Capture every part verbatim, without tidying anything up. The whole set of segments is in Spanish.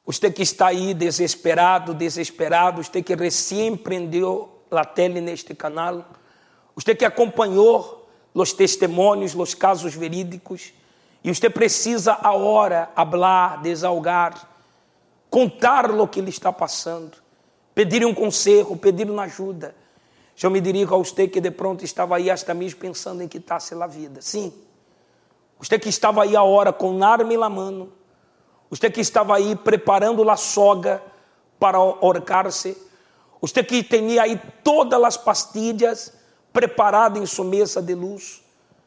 Usted que está aí desesperado, desesperado, usted que recém prendeu a tele neste canal, usted que acompanhou os testemunhos, os casos verídicos, e usted precisa agora falar, desahogar, contar o que lhe está passando, pedir um conselho, pedir uma ajuda. Eu me dirijo a você que de pronto estava aí hasta mesmo pensando em quitar-se a vida. Sim, você que estava aí agora com arma na mão, você que estava aí preparando a soga para ahorcar-se, você que tinha aí todas as pastilhas preparadas em sua mesa de luz,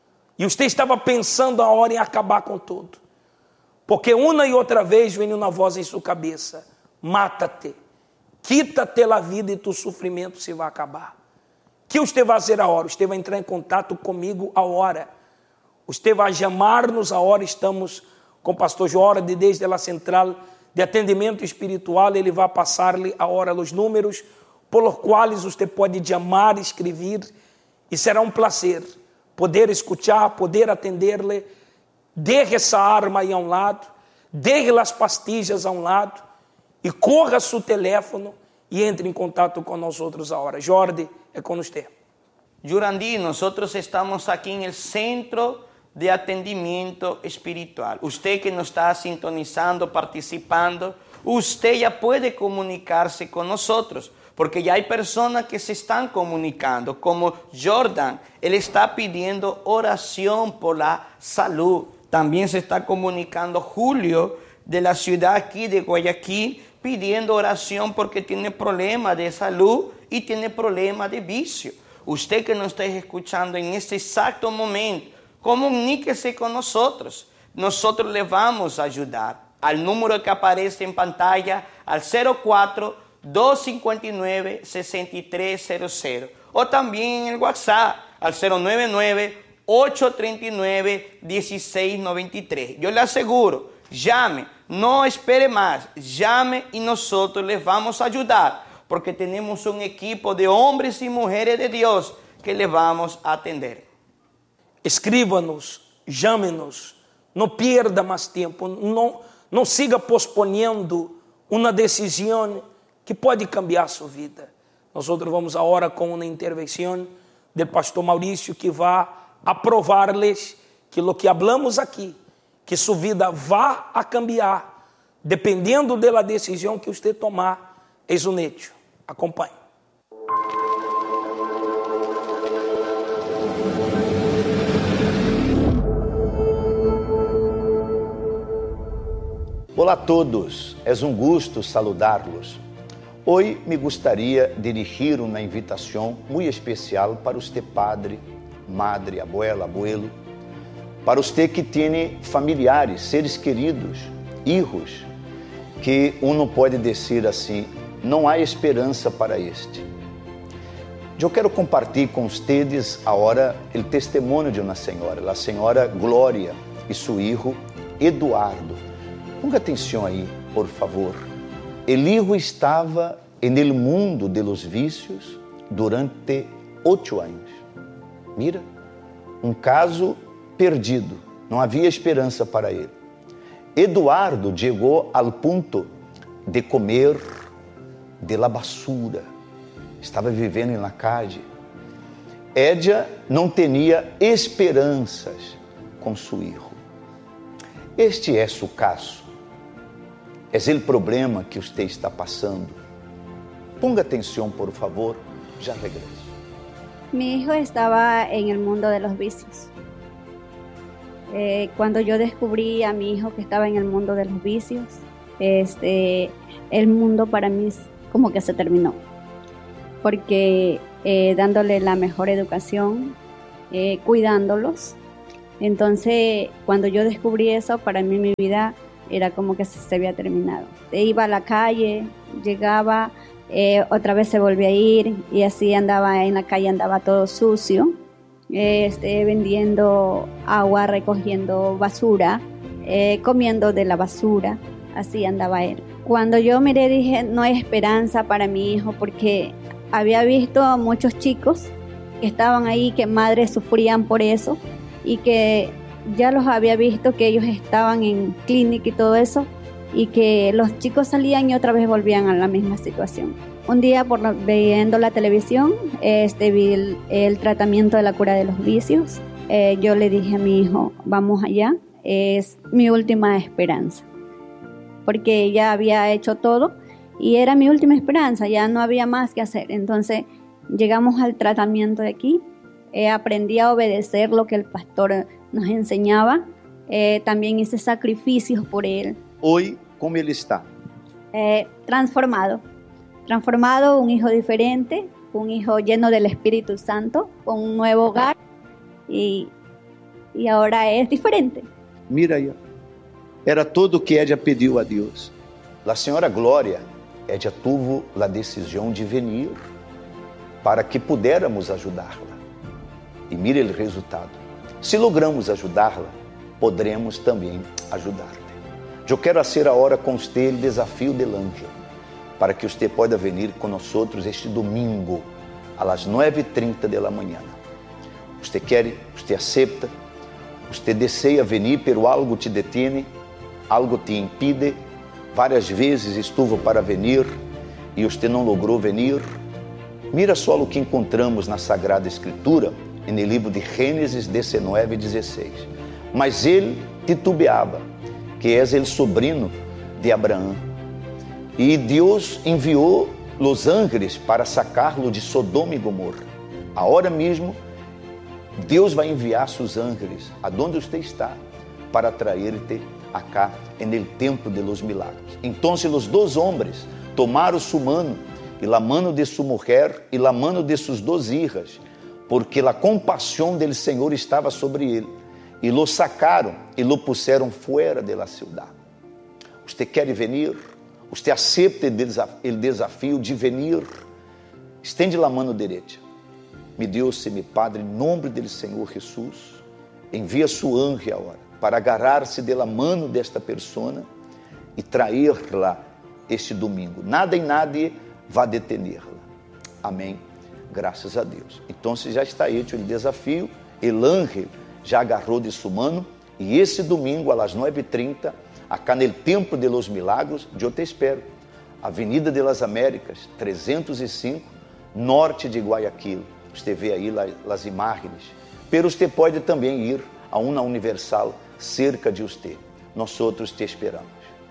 e você estava pensando agora em acabar com tudo, porque uma e outra vez vem uma voz em sua cabeça: mata-te, quita-te a vida e tu sofrimento se vai acabar. O que você vai fazer agora? Você vai entrar em contato comigo agora. Você vai chamar-nos agora. Estamos com o pastor Jorge desde a central de atendimento espiritual. Ele vai passar-lhe agora os números por os quais você pode chamar, escrever, e será um prazer poder escutar, poder atender-lhe. Deixe essa arma aí a um lado, deixe as pastilhas a um lado e corra seu teléfono e entre em contato com nós outros agora. Jorge, é com você. Jurandir, nós estamos aqui no Centro de Atendimento Espiritual. Você que nos está sintonizando, participando, você já pode comunicar-se com nós, porque já há pessoas que se estão comunicando, como Jordan, ele está pedindo oração por la salud. Também se está comunicando Julio, de la ciudad aquí de Guayaquil, pidiendo oración porque tiene problemas de salud y tiene problemas de vicio. Usted que nos está escuchando en este exacto momento, comuníquese con nosotros. Nosotros le vamos a ayudar. Al número que aparece en pantalla, al cero cuatro, dos cinco nueve, seis tres cero cero. O también en el WhatsApp, al cero nueve nueve, ocho tres nueve, uno seis nueve tres. Yo le aseguro, llame, no espere más, llame y nosotros les vamos a ayudar, porque tenemos un equipo de hombres y mujeres de Dios que les vamos a atender. Escríbanos, llame-nos, não pierda mais tempo, não, não siga posponiendo uma decisão que pode cambiar sua vida. Nós vamos agora com uma intervenção do pastor Maurício que vai aprovar-lhes que o que hablamos aqui, que sua vida vá a cambiar, dependendo da decisão que você tomar, é um hecho. Acompanhe. Olá a todos, é um gosto saludá-los. Hoje me gostaria de dirigir uma invitação muito especial para você, padre, madre, abuela, abuelo, para você que tem familiares, seres queridos, filhos, que um pode dizer assim, não há esperança para este. Eu quero compartilhar com vocês agora o testemunho de uma senhora, a senhora Glória e seu filho Eduardo. Ponga atenção aí, por favor. El hijo estava no mundo de los vícios durante oito anos. Mira, um caso perdido, não havia esperança para ele. Eduardo chegou ao ponto de comer de la basura, estava vivendo na calle. Ella não tinha esperanças com seu filho. Este é seu caso. É o problema que você está passando. Ponga atenção, por favor, já regresso. Mi hijo estaba en el mundo de los vicios. Eh, cuando yo descubrí a mi hijo que estaba en el mundo de los vicios, este, el mundo para mí como que se terminó. Porque eh, dándole la mejor educación, eh, cuidándolos. Entonces, cuando yo descubrí eso, para mí mi vida era como que se había terminado. Iba a la calle, llegaba, eh, otra vez se volvía a ir y así andaba en la calle, andaba todo sucio, eh, este, vendiendo agua, recogiendo basura, eh, comiendo de la basura, así andaba él. Cuando yo miré dije, no hay esperanza para mi hijo porque había visto a muchos chicos que estaban ahí, que madres sufrían por eso y que ya los había visto que ellos estaban en clínica y todo eso y que los chicos salían y otra vez volvían a la misma situación. Un día, por la, viendo la televisión, este, vi el, el tratamiento de la cura de los vicios. Eh, yo le dije a mi hijo, vamos allá, es mi última esperanza, porque ya había hecho todo y era mi última esperanza, ya no había más que hacer. Entonces llegamos al tratamiento de aquí, eh, aprendí a obedecer lo que el pastor nos enseñaba, eh, también hice sacrificios por él. Hoy, ¿cómo él está? Eh, transformado, transformado, un hijo diferente, un hijo lleno del Espíritu Santo, con un nuevo hogar y, y ahora es diferente. Mira aí, era tudo o que Edia pediu a Deus. A senhora Glória, Edia teve a decisão de vir para que pudéramos ajudá-la. E mire o resultado. Se logramos ajudá-la, poderemos também ajudar-te. Eu quero fazer agora com você o desafio del ángel, para que você possa vir conosco este domingo, às nove e trinta da manhã. Você quer, você aceita, você deseja vir, pero algo te detém, algo te impide. Várias vezes estuvo para vir e você não logrou vir. Mira só o que encontramos na Sagrada Escritura, no livro de Gênesis dezenove, dezesseis. Mas ele titubeava, que é o sobrinho de Abraão. E Deus enviou os ángeles para sacá-lo de Sodoma e Gomorra. Agora mesmo, Deus vai enviar seus ángeles aonde você está para trazer-te acá no templo de los milagros. Então, os dois homens tomaram sua mano e a mano de sua mulher e a mano de suas duas hijas, porque a compaixão do Senhor estava sobre ele, e lo sacaram e lo puseram fora da cidade. Você quer vir? Você aceita o desafio de vir? Estende a mano direita. Me Deus, meu Padre, em nome do Senhor Jesus, envia seu anjo agora para agarrar-se da mano desta pessoa e traí-la este domingo. Nada e nadie vai detener-la. Amém. Graças a Deus. Então, já está hecho o desafio. O anjo já agarrou de sua mano e esse domingo, às nove e trinta, acá no Templo de los Milagros, eu te espero. Avenida de las Américas, trezentos e cinco, norte de Guayaquil. Você vê aí as imagens. Pero você pode também ir a uma Universal cerca de você. Nós outros te esperamos.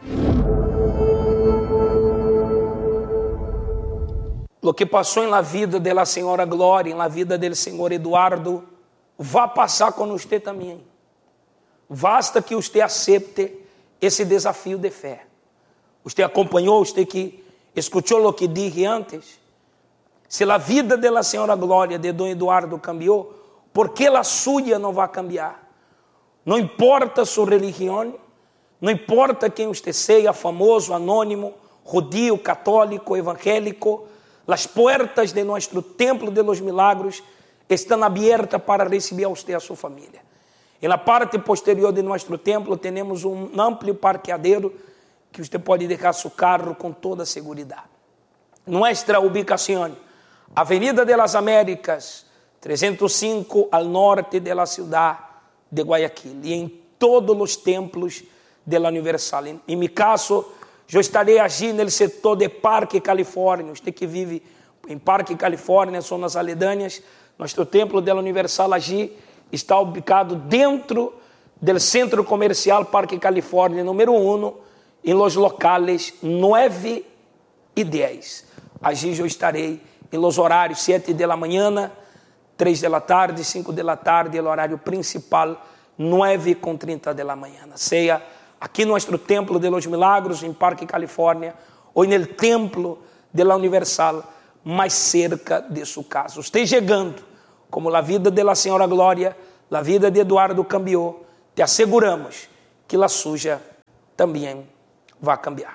Lo que passou em la vida de la senhora Glória, em la vida del senhor Eduardo, vai passar com você também. Basta que você aceite esse desafio de fé. Você acompanhou, você que escutou o que dije antes. Se a vida de la senhora Glória, de Dom Eduardo, cambiou, por que a sua não vai cambiar? Não importa sua religião, não importa quem você seja, famoso, anônimo, judío, católico, evangélico, as portas de nosso Templo de los Milagros estão abertas para receber a você e a sua família. E na parte posterior de nosso templo temos um amplo parqueadero que você pode deixar seu carro com toda segurança. Nossa ubicação, Avenida de las Américas, trezentos e cinco, al norte de la ciudad de Guayaquil, e em todos os templos de la Universal. Em, em meu caso, eu estarei aqui no setor de Parque Califórnia. Você que vive em Parque Califórnia, são nas aledañas. Nosso templo de la Universal aqui está ubicado dentro do centro comercial Parque Califórnia número um, em los locales nove e dez. Aqui eu estarei em los horários sete da manhã, três da tarde, cinco da tarde, o horário principal, nove e trinta da manhã. Seja aqui no nosso Templo de los Milagros, em Parque Califórnia, ou no Templo de la Universal, mais cerca de sua casa. Você chegando, como a vida de la Senhora Glória, a vida de Eduardo cambiou, te asseguramos que a suja também vai cambiar.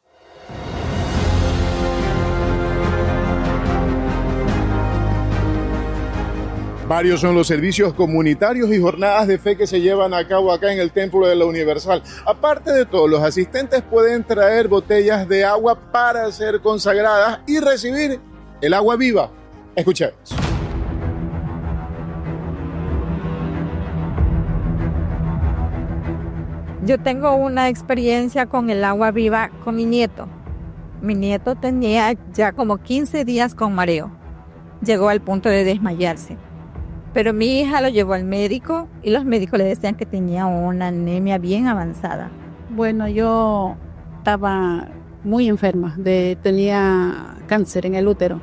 Varios son los servicios comunitarios y jornadas de fe que se llevan a cabo acá en el Templo de la Universal. Aparte de todo, los asistentes pueden traer botellas de agua para ser consagradas y recibir el agua viva. Escuchemos. Yo tengo una experiencia con el agua viva con mi nieto. Mi nieto tenía ya como quince días con mareo. Llegó al punto de desmayarse. Pero mi hija lo llevó al médico y los médicos le decían que tenía una anemia bien avanzada. Bueno, yo estaba muy enferma, de, tenía cáncer en el útero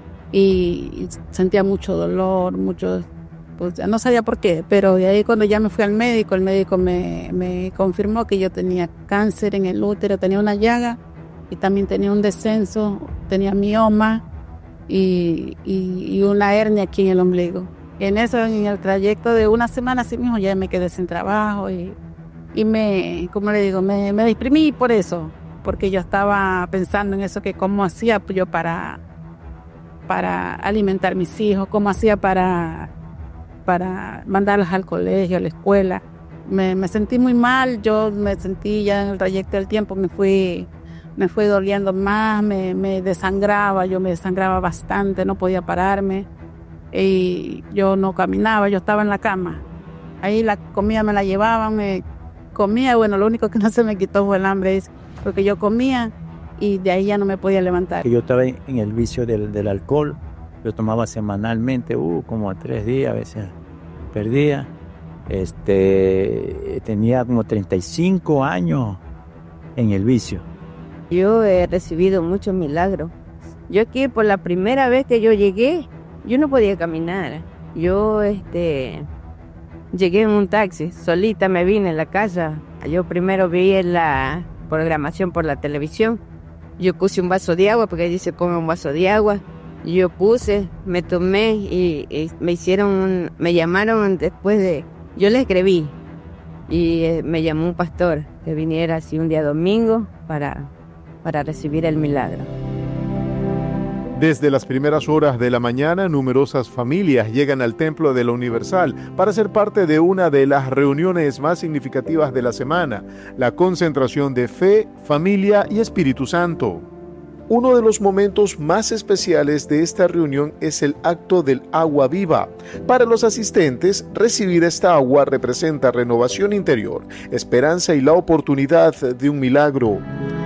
y sentía mucho dolor, mucho, pues ya no sabía por qué, pero de ahí cuando ya me fui al médico, el médico me, me confirmó que yo tenía cáncer en el útero, tenía una llaga y también tenía un descenso, tenía mioma y, y, y una hernia aquí en el ombligo. En eso, en el trayecto de una semana así mismo ya me quedé sin trabajo y, y me, como le digo, me, me deprimí por eso, porque yo estaba pensando en eso, que cómo hacía yo para, para alimentar a mis hijos, cómo hacía para, para mandarlos al colegio, a la escuela. Me, me sentí muy mal, yo me sentí ya en el trayecto del tiempo, me fui, me fui doliendo más, me, me desangraba, yo me desangraba bastante, no podía pararme. Y yo no caminaba, yo estaba en la cama. Ahí la comida me la llevaban, me comía, bueno, lo único que no se me quitó fue el hambre, porque yo comía y de ahí ya no me podía levantar. Yo estaba en el vicio del, del alcohol, yo tomaba semanalmente, uh, como a tres días, a veces perdía. Este, tenía como treinta y cinco años en el vicio. Yo he recibido muchos milagros. Yo aquí por la primera vez que yo llegué, yo no podía caminar. Yo este, llegué en un taxi, solita me vine en la casa. Yo primero vi la programación por la televisión. Yo puse un vaso de agua, porque ahí dice come un vaso de agua. Yo puse, me tomé y, y me hicieron, un, me llamaron después de, yo le escribí y eh, me llamó un pastor que viniera así un día domingo para, para recibir el milagro. Desde las primeras horas de la mañana, numerosas familias llegan al Templo de la Universal para ser parte de una de las reuniones más significativas de la semana, la concentración de fe, familia y Espíritu Santo. Uno de los momentos más especiales de esta reunión es el acto del agua viva. Para los asistentes, recibir esta agua representa renovación interior, esperanza y la oportunidad de un milagro.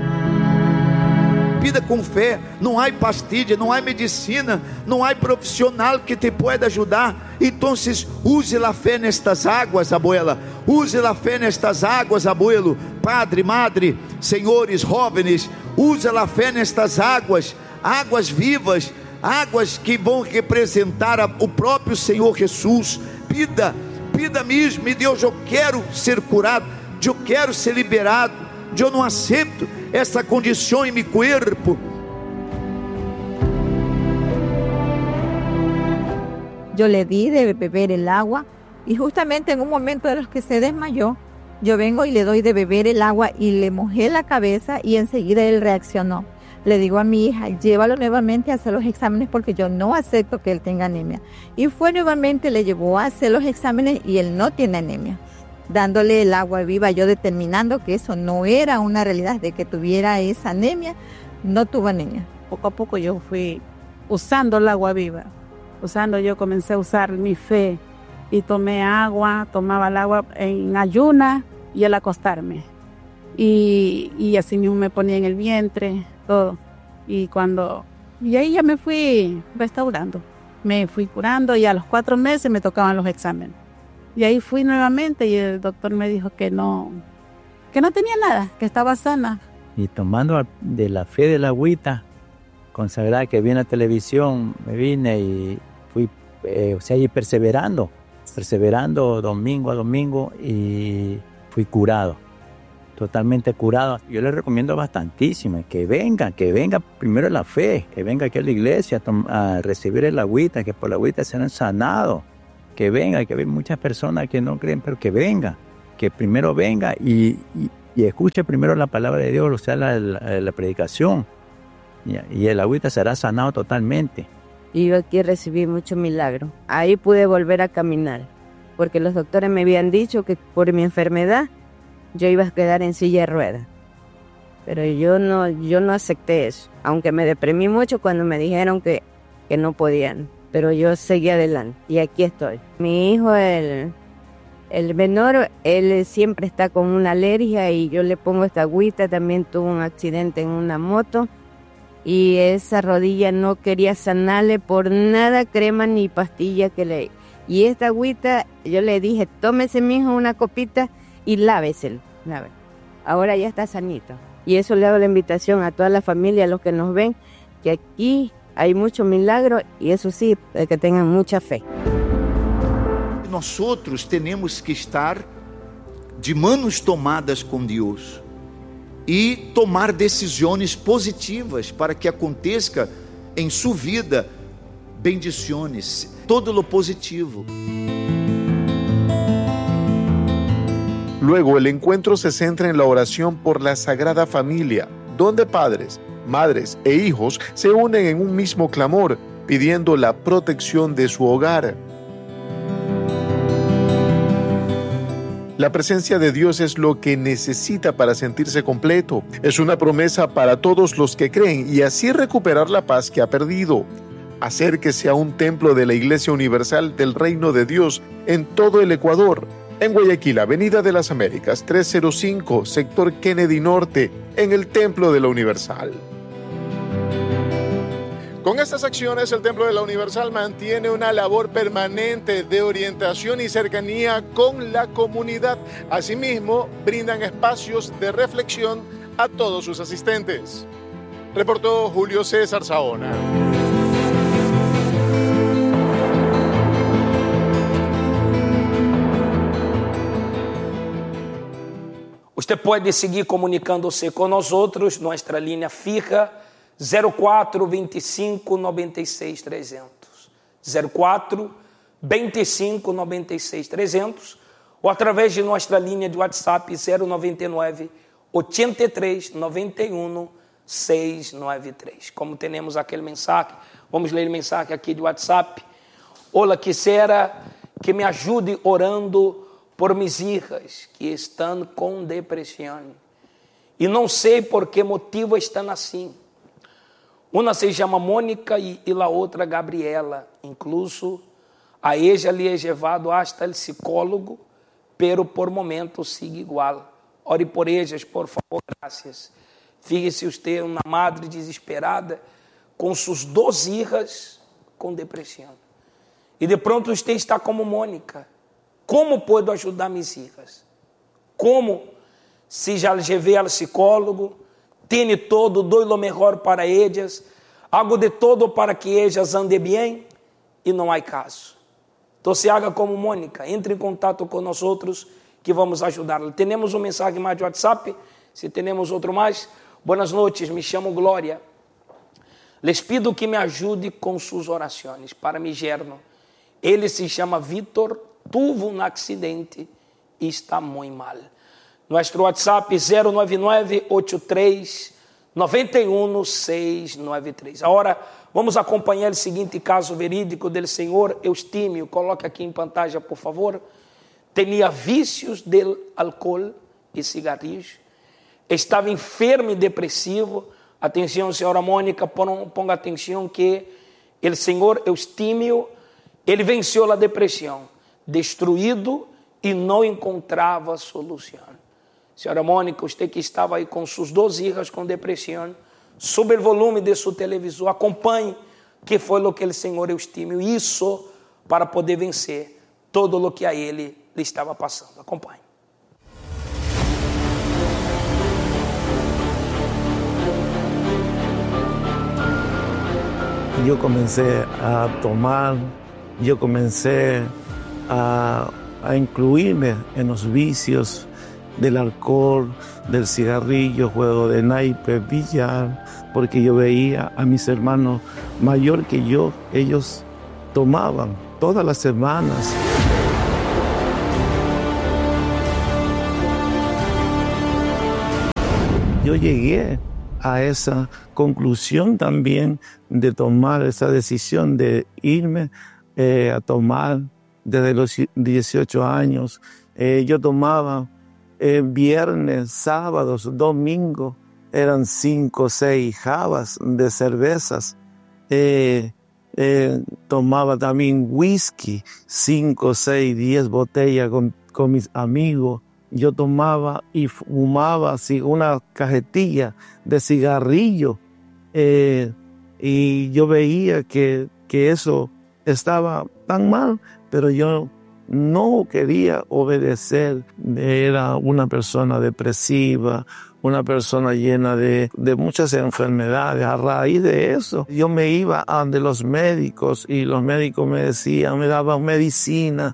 Pida com fé, não há pastilha, não há medicina, não há profissional que te pueda ajudar. Então use a fé nestas águas, abuela, use a fé nestas águas, abuelo, padre, madre, senhores, jovens, use a fé nestas águas, águas vivas, águas que vão representar o próprio Senhor Jesus. Pida, pida mesmo, e Deus, eu quero ser curado, eu quero ser liberado, eu não aceito essa condição em meu corpo. Yo le di de beber el agua y justamente en un momento de los que se desmayó, yo vengo y le doy de beber el agua y le mojé la cabeza y enseguida él reaccionó. Le digo a mi hija, llévalo nuevamente a hacer los exámenes porque yo no acepto que él tenga anemia. Y fue nuevamente, le llevó a hacer los exámenes y él no tiene anemia. Dándole el agua viva, yo determinando que eso no era una realidad, de que tuviera esa anemia, no tuvo anemia. Poco a poco yo fui usando el agua viva, usando, yo comencé a usar mi fe y tomé agua, tomaba el agua en ayuna y al acostarme. Y, y así mismo me ponía en el vientre, todo. Y cuando, y ahí ya me fui restaurando, me fui curando y a los cuatro meses me tocaban los exámenes. Y ahí fui nuevamente y el doctor me dijo que no, que no tenía nada, que estaba sana. Y tomando de la fe de la agüita consagrada que vi en la televisión, me vine y fui, eh, o sea, y perseverando, perseverando domingo a domingo y fui curado, totalmente curado. Yo les recomiendo bastantísimo que vengan, que venga primero la fe, que venga aquí a la iglesia a, a recibir el agüita, que por la agüita serán sanados. Que venga, que hay muchas personas que no creen, pero que venga, que primero venga y, y, y escuche primero la palabra de Dios, o sea, la, la, la predicación, y, y el agüita será sanado totalmente. Y yo aquí recibí mucho milagro. Ahí pude volver a caminar, porque los doctores me habían dicho que por mi enfermedad yo iba a quedar en silla de ruedas. Pero yo no, yo no acepté eso, aunque me deprimí mucho cuando me dijeron que, que no podían. Pero yo seguí adelante y aquí estoy. Mi hijo, el, El menor, él siempre está con una alergia y yo le pongo esta agüita. También tuvo un accidente en una moto y esa rodilla no quería sanarle por nada, crema ni pastilla que le... Y esta agüita, yo le dije, tómese mijo una copita y láveselo. Láve. Ahora ya está sanito. Y eso le hago la invitación a toda la familia, a los que nos ven, que aquí hay mucho milagro y eso sí, que tengan mucha fe. Nós outros temos que estar de manos tomadas com Deus e tomar decisões positivas para que aconteça em sua vida bendições, todo lo positivo. Luego el encuentro se centra en la oración por la Sagrada Familia, donde padres, madres e hijos se unen en un mismo clamor, pidiendo la protección de su hogar. La presencia de Dios es lo que necesita para sentirse completo. Es una promesa para todos los que creen y así recuperar la paz que ha perdido. Acérquese a un templo de la Iglesia Universal del Reino de Dios en todo el Ecuador. En Guayaquil, Avenida de las Américas, trescientos cinco, sector Kennedy Norte, en el Templo de la Universal. Con estas acciones, el Templo de la Universal mantiene una labor permanente de orientación y cercanía con la comunidad. Asimismo, brindan espacios de reflexión a todos sus asistentes. Reportó Julio César Saona. Usted puede seguir comunicándose con nosotros, nuestra línea fija zero quatro, veinticinco, noventa y seis, trescientos. zero quatro, veinticinco, noventa y seis, trescientos. O a través de nuestra línea de WhatsApp zero noventa y nueve, ochenta y tres, noventa y uno, seiscientos noventa y tres. Como tenemos aquele mensaje, vamos ler o mensaje aqui de WhatsApp. Olá, quisiera que me ajude orando por mis hijas que estão com depressão. E não sei por que motivo estão assim. Uma se chama Mônica e, e a outra Gabriela. Incluso a ella lhe é levado hasta o psicólogo, pero por momento sigue igual. Ore por ellas, por favor, graças. Fíjese usted, uma madre desesperada com suas duas hijas com depressão. E de pronto usted está como Mônica. Como posso ajudar minhas filhas? Como? Se já levei ao psicólogo, tenho todo, dou o melhor para elas, hago de todo para que elas andem bem e não há caso. Então se haga como Mônica, entre em contato com nós outros que vamos ajudá-la. Temos um mensagem mais de WhatsApp, se temos outro mais. Boas noites, me chamo Glória. Les pido que me ajude com suas orações para mi yerno. Ele se chama Vitor, tuvo um acidente e está muito mal. Nosso WhatsApp zero nove nove, oito três, nove um, seis nove três. Agora vamos acompanhar o seguinte caso verídico do senhor Eustímio. Coloque aqui em pantalla, por favor. Tinha vícios de álcool e cigarrillos. Estava enfermo e depressivo. Atenção, senhora Mônica, ponga atenção que o senhor Eustímio, ele venceu a depressão. Destruído e não encontrava solução. Senhora Mônica, você que estava aí com suas duas filhas com depressão, sobe o volume de seu televisor, acompanhe que foi o que o Senhor Eustímio hizo para poder vencer todo o que a ele lhe estava passando. Acompanhe. Eu comecei a tomar, eu comecei A, a incluirme en los vicios del alcohol, del cigarrillo, juego de naipe, billar, porque yo veía a mis hermanos mayor que yo, ellos tomaban todas las semanas. Yo llegué a esa conclusión también de tomar esa decisión de irme eh, a tomar. Desde los dieciocho años, eh, yo tomaba eh, viernes, sábados, domingos, eran cinco o seis jabas de cervezas. Eh, eh, tomaba también whisky, cinco, seis, diez botellas con, con mis amigos. Yo tomaba y fumaba así una cajetilla de cigarrillo. Eh, y yo veía que, que eso estaba tan mal, pero yo no quería obedecer. Era una persona depresiva, una persona llena de, de muchas enfermedades. A raíz de eso, yo me iba a donde los médicos y los médicos me decían, me daban medicina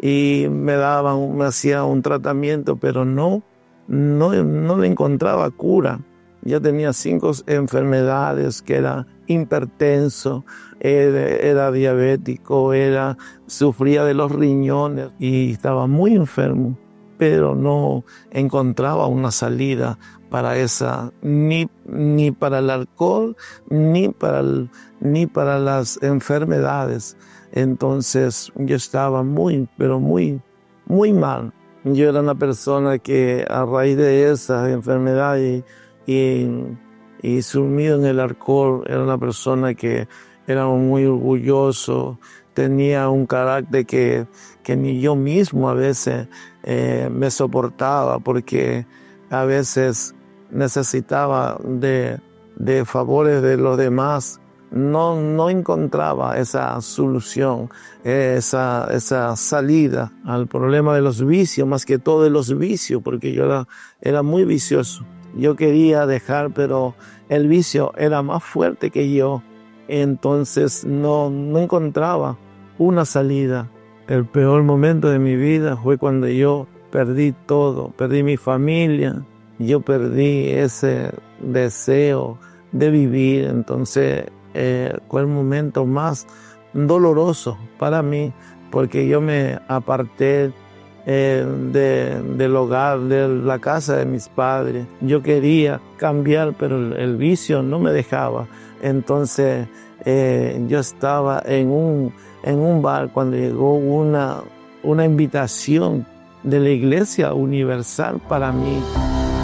y me daban, me hacían un tratamiento, pero no, no, no le encontraba cura. Yo tenía cinco enfermedades, que era hipertenso, era, era diabético, era, sufría de los riñones y estaba muy enfermo, pero no encontraba una salida para esa, ni, ni para el alcohol, ni para, el, ni para las enfermedades. Entonces yo estaba muy, pero muy, muy mal. Yo era una persona que a raíz de esas enfermedades y, y sumido en el alcohol, era una persona que era muy orgulloso, tenía un carácter que, que ni yo mismo a veces eh, me soportaba, porque a veces necesitaba de, de favores de los demás. No, no encontraba esa solución, esa, esa salida al problema de los vicios, más que todo de los vicios, porque yo era, era muy vicioso. Yo quería dejar, pero el vicio era más fuerte que yo. Entonces no, no encontraba una salida. El peor momento de mi vida fue cuando yo perdí todo. Perdí mi familia, yo perdí ese deseo de vivir. Entonces eh, fue el momento más doloroso para mí, porque yo me aparté Eh, de, del hogar, de la casa de mis padres. Yo quería cambiar, pero el, el vicio no me dejaba. Entonces eh, yo estaba en un, en un bar cuando llegó una, una invitación de la Iglesia Universal para mí.